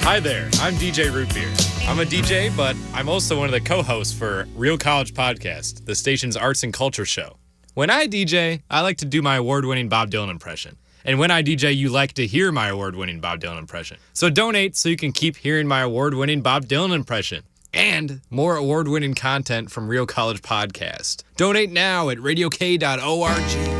Hi there, I'm DJ Root Beer. I'm a DJ, but I'm also one of the co-hosts for Real College Podcast, the station's arts and culture show. When I DJ, I like to do my award-winning Bob Dylan impression. And when I DJ, you like to hear my award-winning Bob Dylan impression. So donate so you can keep hearing my award-winning Bob Dylan impression. And more award-winning content from Real College Podcast. Donate now at radiok.org.